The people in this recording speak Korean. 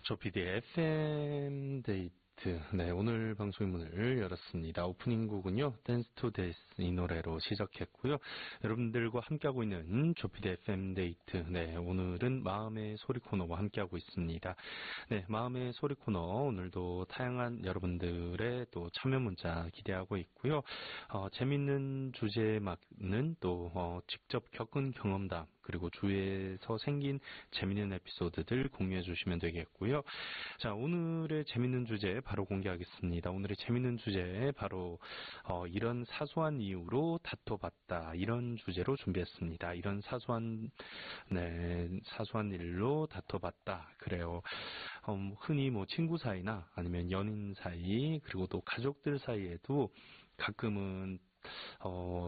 조피디의 FM 데이트. 네, 오늘 방송의 문을 열었습니다. 오프닝 곡은요, 댄스 투 데스 이 노래로 시작했고요. 여러분들과 함께하고 있는 조피디 FM 데이트. 네, 오늘은 마음의 소리 코너와 함께하고 있습니다. 네, 마음의 소리 코너 오늘도 다양한 여러분들의 또 참여 문자 기대하고 있고요. 재밌는 주제에 맞는 또 직접 겪은 경험담 그리고 주위에서 생긴 재밌는 에피소드들 공유해 주시면 되겠고요. 자, 오늘의 재밌는 주제 바로 공개하겠습니다. 오늘의 재밌는 주제 바로 이런 사소한 이유로 다퉈봤다. 이런 주제로 준비했습니다. 이런 사소한 일로 다퉈봤다. 그래요. 흔히 뭐 친구 사이나 아니면 연인 사이 그리고 또 가족들 사이에도 가끔은